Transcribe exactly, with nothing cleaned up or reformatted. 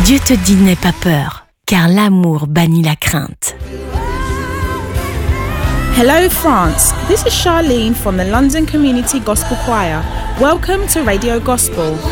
Dieu te dit n'aie pas peur, car l'amour bannit la crainte. Hello France, this is Charlene from the London Community Gospel Choir. Welcome to Radio Gospel.